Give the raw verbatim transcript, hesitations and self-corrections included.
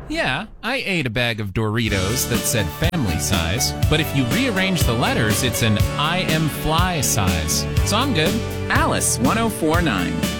Yeah, I ate a bag of Doritos that said family size, but if you rearrange the letters, it's an I am fly size. So I'm good. Alice, one oh four point nine.